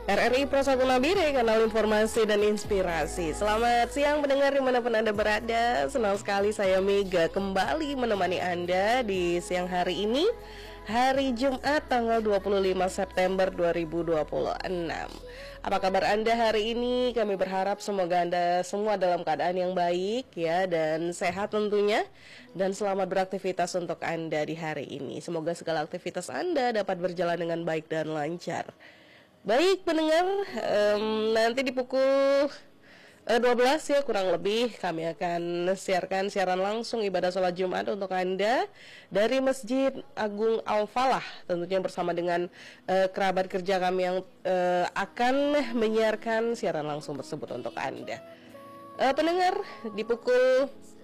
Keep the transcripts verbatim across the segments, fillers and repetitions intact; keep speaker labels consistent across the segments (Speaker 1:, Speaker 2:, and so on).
Speaker 1: R R I Pro satu Nabire, kanal informasi dan inspirasi. Selamat siang pendengar dimanapun Anda berada. Senang sekali saya Mega kembali menemani Anda di siang hari ini, hari Jumat tanggal dua puluh lima September dua ribu dua puluh enam. Apa kabar Anda hari ini? Kami berharap semoga Anda semua dalam keadaan yang baik ya, dan sehat tentunya. Dan selamat beraktivitas untuk Anda di hari ini. Semoga segala aktivitas Anda dapat berjalan dengan baik dan lancar. Baik pendengar, um, nanti di pukul uh, dua belas ya kurang lebih kami akan siarkan siaran langsung ibadah sholat Jumat untuk Anda dari Masjid Agung Al-Falah, tentunya bersama dengan uh, kerabat kerja kami yang uh, akan menyiarkan siaran langsung tersebut untuk Anda. uh, Pendengar, di pukul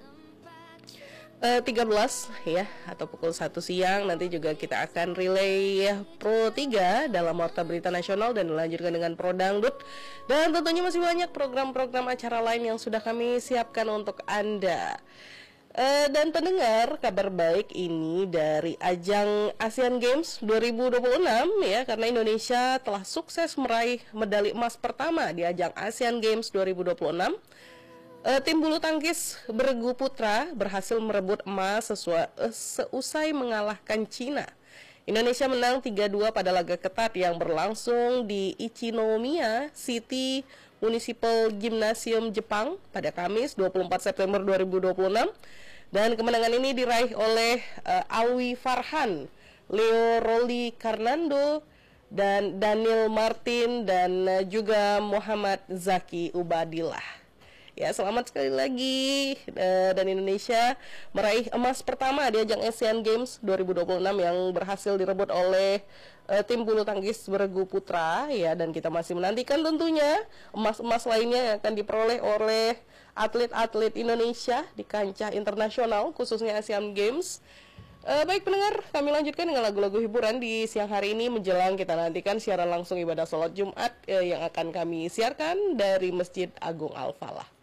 Speaker 1: Uh, tiga belas ya atau pukul satu siang nanti juga kita akan relay Pro tiga dalam Warta Berita Nasional dan dilanjutkan dengan Pro Dangdut, dan tentunya masih banyak program-program acara lain yang sudah kami siapkan untuk Anda. Uh, dan pendengar, kabar baik ini dari ajang Asian Games dua ribu dua puluh enam ya, karena Indonesia telah sukses meraih medali emas pertama di ajang Asian Games dua ribu dua puluh enam. Uh, tim bulu tangkis bergu putra berhasil merebut emas sesuai, uh, seusai mengalahkan Cina. Indonesia menang tiga dua pada laga ketat yang berlangsung di Ichinomiya City Municipal Gymnasium Jepang pada Kamis dua puluh empat September dua ribu dua puluh enam. Dan kemenangan ini diraih oleh uh, Alwi Farhan, Leo Roli Karnando, dan Daniel Martin, dan uh, juga Muhammad Zaki Ubadillah. Ya, selamat sekali lagi, uh, dan Indonesia meraih emas pertama di ajang Asian Games dua ribu dua puluh enam yang berhasil direbut oleh uh, tim bulu tangkis bergu putra ya, dan kita masih menantikan tentunya emas-emas lainnya yang akan diperoleh oleh atlet-atlet Indonesia di kancah internasional khususnya Asian Games. Uh, baik pendengar, kami lanjutkan dengan lagu-lagu hiburan di siang hari ini menjelang kita nantikan siaran langsung ibadah sholat Jumat uh, yang akan kami siarkan dari Masjid Agung Al-Falah.